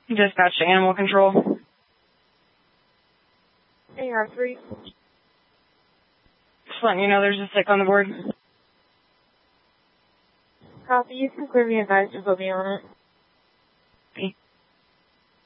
Dispatch to animal control. AR3. Just letting you know there's a sick on the board. Copy. You can clearly advise to put me on it. Okay.